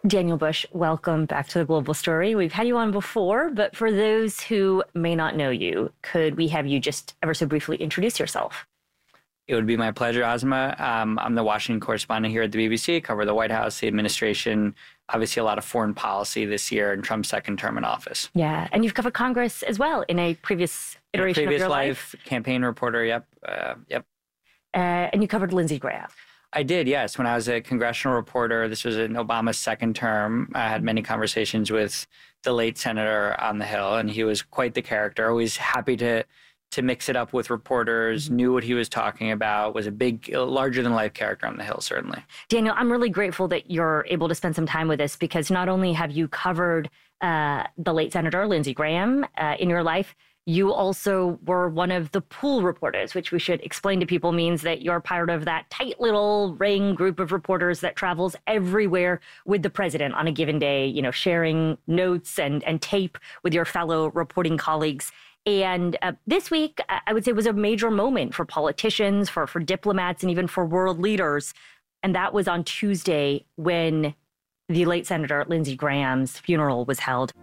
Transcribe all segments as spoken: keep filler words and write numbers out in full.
Daniel Bush, welcome back to the Global Story. We've had you on before, but for those who may not know you, could we have you just ever so briefly introduce yourself? It would be my pleasure, Asma. Um, I'm the Washington correspondent here at the B B C. I cover the White House, the administration, obviously a lot of foreign policy this year in Trump's second term in office. Yeah, and you've covered Congress as well in a previous iteration previous of your life, life. Campaign reporter, yep, uh, yep. Uh, and you covered Lindsey Graham. I did, yes. When I was a congressional reporter, this was in Obama's second term. I had many conversations with the late Senator on the Hill, and he was quite the character, always happy to to mix it up with reporters, mm-hmm. knew what he was talking about, was a big, larger-than-life character on the Hill, certainly. Daniel, I'm really grateful that you're able to spend some time with us because not only have you covered uh, the late Senator Lindsey Graham uh, in your life, you also were one of the pool reporters, which we should explain to people means that you're part of that tight little ring group of reporters that travels everywhere with the president on a given day, you know, sharing notes and, and tape with your fellow reporting colleagues. And uh, this week, I would say, was a major moment for politicians, for, for diplomats, and even for world leaders. And that was on Tuesday when the late Senator Lindsey Graham's funeral was held.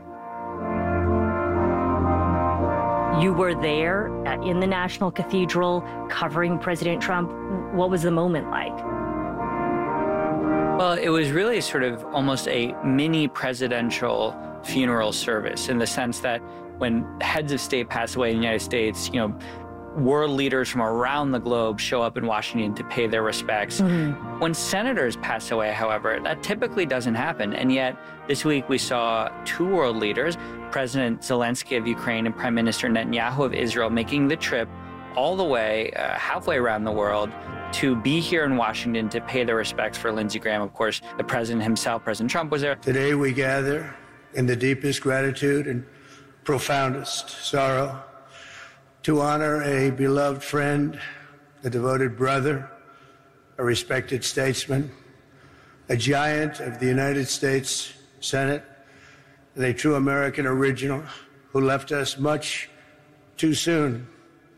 You were there uh, in the National Cathedral covering President Trump. What was the moment like? Well, it was really sort of almost a mini presidential funeral service in the sense that when heads of state pass away in the United States, you know, world leaders from around the globe show up in Washington to pay their respects. Mm-hmm. When senators pass away, however, that typically doesn't happen. And yet this week we saw two world leaders, President Zelensky of Ukraine and Prime Minister Netanyahu of Israel, making the trip all the way uh, halfway around the world to be here in Washington to pay their respects for Lindsey Graham. Of course, the president himself, President Trump, was there. Today we gather in the deepest gratitude and profoundest sorrow to honor a beloved friend, a devoted brother, a respected statesman, a giant of the United States Senate, and a true American original who left us much too soon.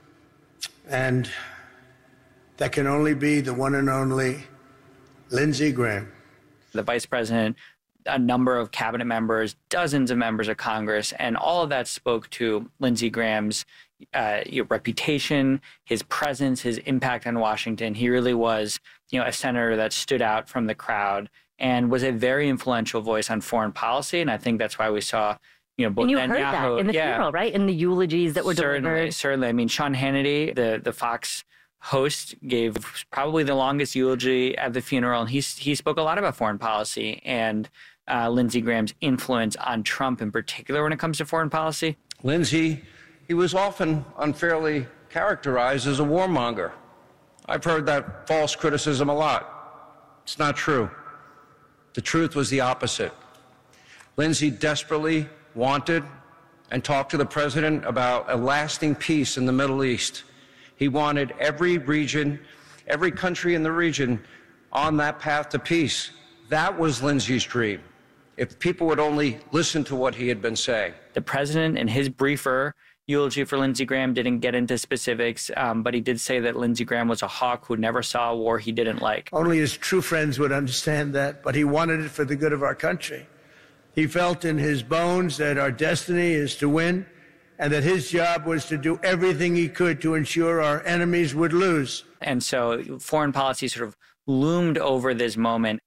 And that can only be the one and only Lindsey Graham. The vice president, a number of cabinet members, dozens of members of Congress, and all of that spoke to Lindsey Graham's uh, you know, reputation, his presence, his impact on Washington. He really was, you know, a senator that stood out from the crowd and was a very influential voice on foreign policy. And I think that's why we saw, you know, both and you Netanyahu, heard that in the yeah, funeral, right? In the eulogies that were certainly, delivered. Certainly. I mean, Sean Hannity, the the Fox host, gave probably the longest eulogy at the funeral, and he he spoke a lot about foreign policy and uh, Lindsey Graham's influence on Trump in particular when it comes to foreign policy. Lindsey, he was often unfairly characterized as a warmonger. I've heard that false criticism a lot. It's not true. The truth was the opposite. Lindsey desperately wanted and talked to the president about a lasting peace in the Middle East. He wanted every region, every country in the region on that path to peace. That was Lindsey's dream, if people would only listen to what he had been saying. The president, in his briefer eulogy for Lindsey Graham, didn't get into specifics, um, but he did say that Lindsey Graham was a hawk who never saw a war he didn't like. Only his true friends would understand that, but he wanted it for the good of our country. He felt in his bones that our destiny is to win, and that his job was to do everything he could to ensure our enemies would lose. And so foreign policy sort of loomed over this moment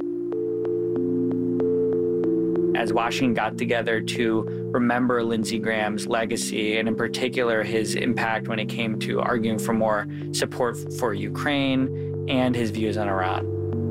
as Washington got together to remember Lindsey Graham's legacy, and in particular his impact when it came to arguing for more support for Ukraine and his views on Iran.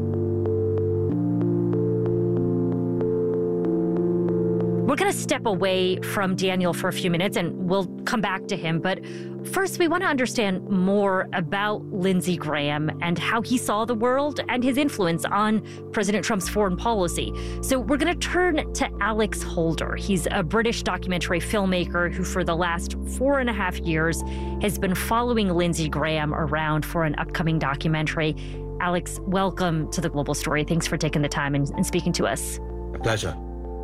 We're going to step away from Daniel for a few minutes and we'll come back to him. But first, we want to understand more about Lindsey Graham and how he saw the world and his influence on President Trump's foreign policy. So we're going to turn to Alex Holder. He's a British documentary filmmaker who for the last four and a half years has been following Lindsey Graham around for an upcoming documentary. Alex, welcome to The Global Story. Thanks for taking the time and, and speaking to us. A pleasure.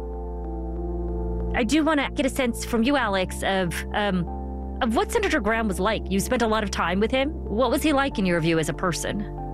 I do want to get a sense from you, Alex, of um, of what Senator Graham was like. You spent a lot of time with him. What was he like in your view as a person?